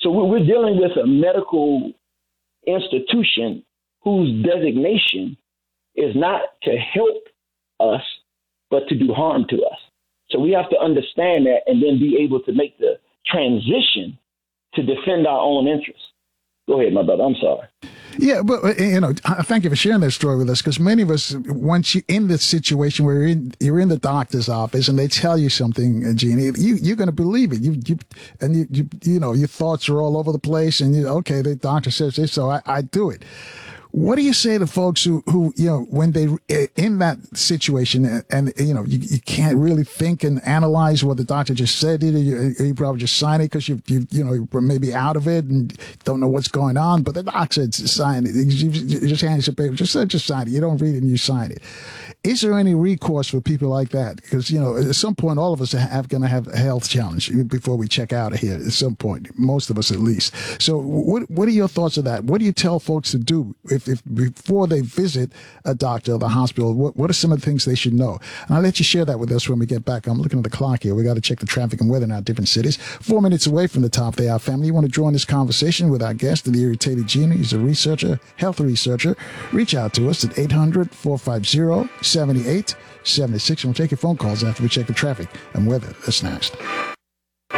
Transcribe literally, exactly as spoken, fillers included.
So we're dealing with a medical institution whose designation is not to help us, but to do harm to us. So we have to understand that and then be able to make the transition to defend our own interests. Go ahead, my brother. I'm sorry. Yeah, but, you know, thank you for sharing that story with us, because many of us, once you're in this situation where you're in, you're in the doctor's office and they tell you something, Jeannie, you, you're going to believe it. You, you, and you, you, you know, your thoughts are all over the place and you, okay, the doctor says this, so I, I do it. What do you say to folks who, who, you know, when they in that situation and, and you know, you, you can't really think and analyze what the doctor just said, you, you probably just sign it because you, you, you know, you're maybe out of it and don't know what's going on, but the doctor said sign it. You just hand you paper, just, just sign it. You don't read it and you sign it. Is there any recourse for people like that? Because, you know, at some point, all of us are have, going to have a health challenge before we check out of here at some point, most of us at least. So what what are your thoughts of that? What do you tell folks to do if, if before they visit a doctor or the hospital? What, what are some of the things they should know? And I'll let you share that with us when we get back. I'm looking at the clock here. We got to check the traffic and weather in our different cities. Four minutes away from the top of the hour, family. You want to join this conversation with our guest, the Irritated Genie. He's a researcher, health researcher. Reach out to us at eight hundred, four five zero, seven eight seven six. We'll take your phone calls after we check the traffic and weather. That's next.